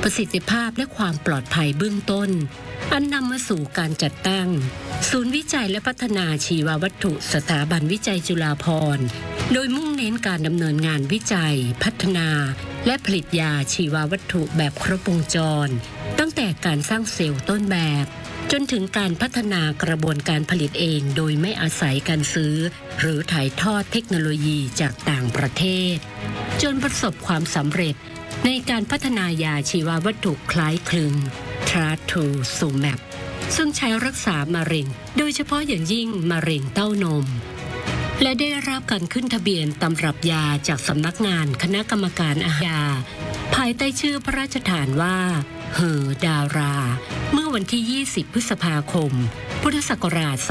ประสิทธิภาพและความปลอดภัยเบื้องต้นอันนำมาสู่การจัดตั้งศูนย์วิจัยและพัฒนาชีววัตถุสถาบันวิจัยจุฬาภรณ์โดยมุ่งเน้นการดำเนินงานวิจัยพัฒนาและผลิตยาชีววัตถุแบบครบวงจรตั้งแต่การสร้างเซลล์ต้นแบบจนถึงการพัฒนากระบวนการผลิตเองโดยไม่อาศัยการซื้อหรือถ่ายทอดเทคโนโลยีจากต่างประเทศจนประสบความสำเร็จในการพัฒนายาชีววัตถุคล้ายคลึงทราทูซูแมปซึ่งใช้รักษามะเร็งโดยเฉพาะอย่างยิ่งมะเร็งเต้านมและได้รับการขึ้นทะเบียนตำรับยาจากสำนักงานคณะกรรมการอาหารยาภายใต้ชื่อพระราชทานว่าเฮอดาราเมื่อวันที่ 20 พฤษภาคม พุทธศักราช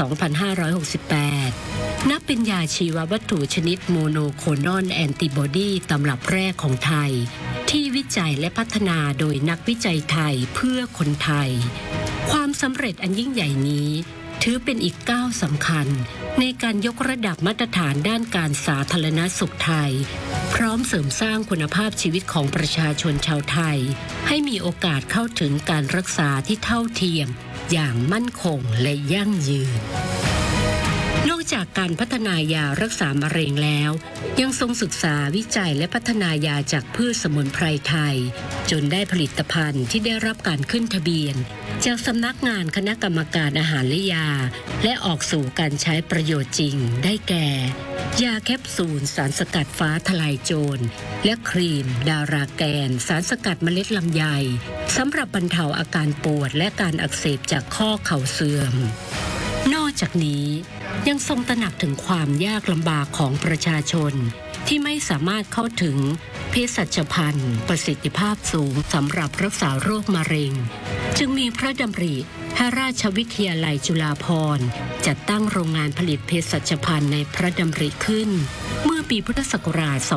2568 นับเป็นยาชีววัตถุชนิดโมโนโคลอนแอนติบอดีตำรับแรกของไทยที่วิจัยและพัฒนาโดยนักวิจัยไทยเพื่อคนไทยความสำเร็จอันยิ่งใหญ่นี้ถือเป็นอีกก้าวสำคัญในการยกระดับมาตรฐานด้านการสาธารณสุขไทยพร้อมเสริมสร้างคุณภาพชีวิตของประชาชนชาวไทยให้มีโอกาสเข้าถึงการรักษาที่เท่าเทียมอย่างมั่นคงและยั่งยืนนอกจากการพัฒนายารักษามะเร็งแล้วยังทรงศึกษาวิจัยและพัฒนายาจากพืชสมุนไพรไทยจนได้ผลิตภัณฑ์ที่ได้รับการขึ้นทะเบียนจากสำนักงานคณะกรรมการอาหารและยาและออกสู่การใช้ประโยชน์จริงได้แก่ยาแคปซูลสารสกัดฟ้าทลายโจรและครีมดาราแกนสารสกัดเมล็ดลำไยสำหรับบรรเทาอาการปวดและการอักเสบจากข้อเข่าเสื่อมนอกจากนี้ยังทรงตระหนักถึงความยากลำบากของประชาชนที่ไม่สามารถเข้าถึงเภสัชภัณฑ์ประสิทธิภาพสูงสำหรับรักษาโรคมะเร็งจึงมีพระดำริให้ราชวิทยาลัยจุฬาภรณ์จัดตั้งโรงงานผลิตเภสัชภัณฑ์ในพระดำริขึ้นเมื่อปีพุทธศักราช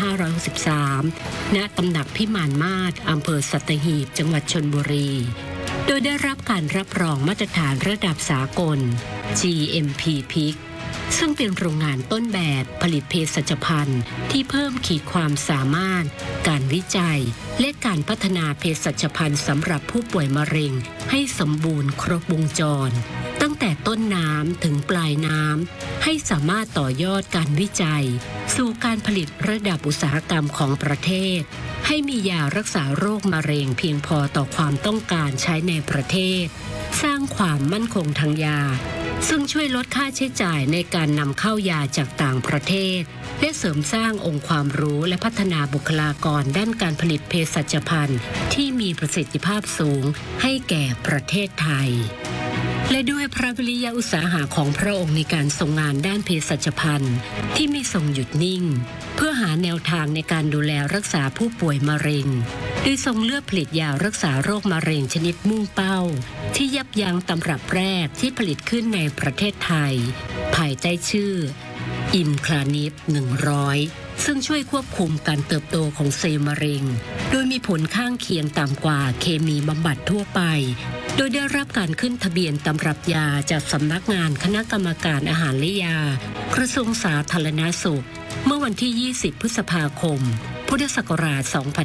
2563 ณ ตำหนักพิมานมาศอำเภอสัตหีบจังหวัดชลบุรีโดยได้รับการรับรองมาตรฐานระดับสากล GMP PIC ซึ่งเป็นโรงงานต้นแบบผลิตเภสัชภัณฑ์ที่เพิ่มขีดความสามารถการวิจัยและการพัฒนาเภสัชภัณฑ์สำหรับผู้ป่วยมะเร็งให้สมบูรณ์ครบวงจรตั้งแต่ต้นน้ำถึงปลายน้ำให้สามารถต่อยอดการวิจัยสู่การผลิตระดับอุตสาหกรรมของประเทศให้มียารักษาโรคมะเร็งเพียงพอต่อความต้องการใช้ในประเทศสร้างความมั่นคงทางยาซึ่งช่วยลดค่าใช้จ่ายในการนำเข้ายาจากต่างประเทศและเสริมสร้างองค์ความรู้และพัฒนาบุคลากรด้านการผลิตเภสัชภัณฑ์ที่มีประสิทธิภาพสูงให้แก่ประเทศไทยและด้วยพระวิริยะอุตสาหะของพระองค์ในการทรงงานด้านเภสัชภัณฑ์ที่ไม่ทรงหยุดนิ่งเพื่อหาแนวทางในการดูแลรักษาผู้ป่วยมะเร็งโดยทรงเลือกผลิตยารักษาโรคมะเร็งชนิดมุ่งเป้าที่ยับยั้งตำรับแรกที่ผลิตขึ้นในประเทศไทยภายใต้ชื่ออิมคลานิฟ100ซึ่งช่วยควบคุมการเติบโตของเซลล์มะเร็งโดยมีผลข้างเคียงต่ำกว่าเคมีบำบัดทั่วไปโดยได้รับการขึ้นทะเบียนตำรับยาจากสำนักงานคณะกรรมการอาหารและยากระทรวงสาธารณสุขเมื่อวันที่ 20 พฤษภาคม พุทธศักราช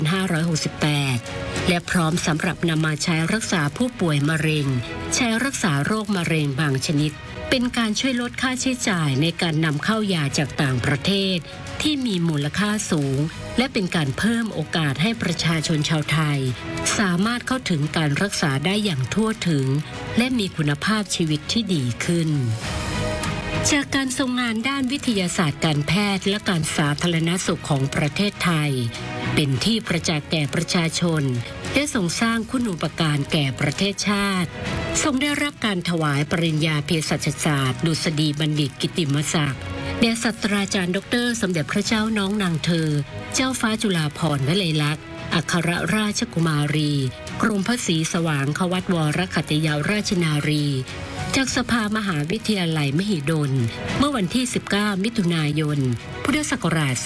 2568 และพร้อมสำหรับนำมาใช้รักษาผู้ป่วยมะเร็งใช้รักษาโรคมะเร็งบางชนิดเป็นการช่วยลดค่าใช้จ่ายในการนำเข้ายาจากต่างประเทศที่มีมูลค่าสูงและเป็นการเพิ่มโอกาสให้ประชาชนชาวไทยสามารถเข้าถึงการรักษาได้อย่างทั่วถึงและมีคุณภาพชีวิตที่ดีขึ้นจากการทรงงานด้านวิทยาศาสตร์การแพทย์และการสาธารณสุขของประเทศไทยเป็นที่ประจักษ์แก่ประชาชนและทรงสร้างคุณูปการแก่ประเทศชาติทรงได้รับการถวายปริญญาเภสัชศาสตร์ดุษฎีบัณฑิตกิตติมศักดิ์แด่ศาสตราจารย์ดร.สมเด็จพระเจ้าน้องนางเธอเจ้าฟ้าจุฬาภรณ์วลัยลักษณ์อัครราชกุมารีกรมพระศรีสว่างควัตวรขัตติยาราชนารีจากสภามหาวิทยาลัยมหิดลเมื่อวันที่ 19 มิถุนายน พุทธศักราช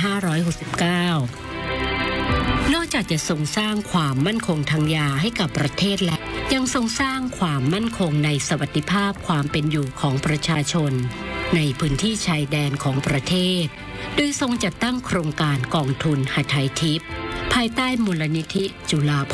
2569 นอกจากจะทรงสร้างความมั่นคงทางยาให้กับประเทศแล้วยังทรงสร้างความมั่นคงในสวัสดิภาพความเป็นอยู่ของประชาชนในพื้นที่ชายแดนของประเทศโดยทรงจัดตั้งโครงการกองทุนหทัยทิพย์ภายใต้มูลนิธิจุฬาภ